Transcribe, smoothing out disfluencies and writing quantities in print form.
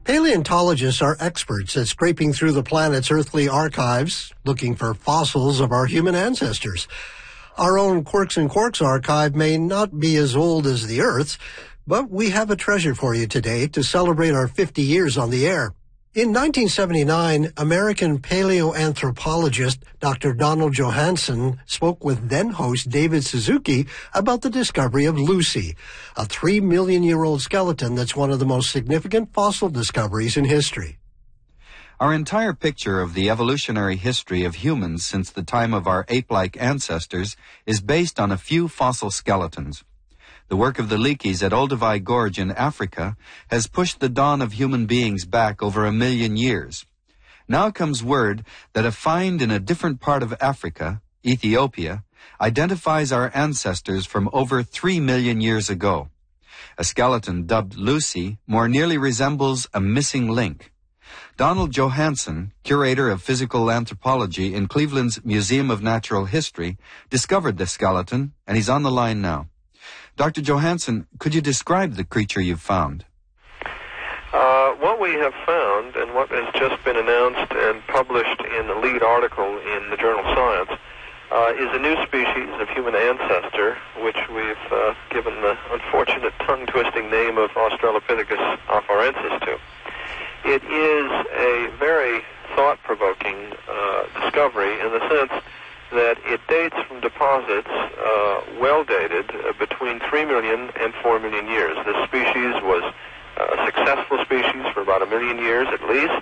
Paleontologists are experts at scraping through the planet's earthly archives, looking for fossils of our human ancestors. Our own Quirks and Quarks archive may not be as old as the Earth's, but we have a treasure for you today to celebrate our 50 years on the air. In 1979, American paleoanthropologist Dr. Donald Johanson spoke with then-host David Suzuki about the discovery of Lucy, a 3-million-year-old skeleton that's one of the most significant fossil discoveries in history. Our entire picture of the evolutionary history of humans since the time of our ape-like ancestors is based on a few fossil skeletons. The work of the Leakeys at Olduvai Gorge in Africa has pushed the dawn of human beings back over 1 million years. Now comes word that a find in a different part of Africa, Ethiopia, identifies our ancestors from over 3 million years ago. A skeleton dubbed Lucy more nearly resembles a missing link. Donald Johanson, curator of physical anthropology in Cleveland's Museum of Natural History, discovered the skeleton, and he's on the line now. Dr. Johanson, could you describe the creature you've found? What we have found, and what has just been announced and published in the lead article in the journal Science, is a new species of human ancestor, which we've given the unfortunate tongue-twisting name of Australopithecus afarensis to. It is a very thought-provoking discovery in the sense that it dates from deposits well dated between 3 million and 4 million years. This species was a successful species for about 1 million years at least,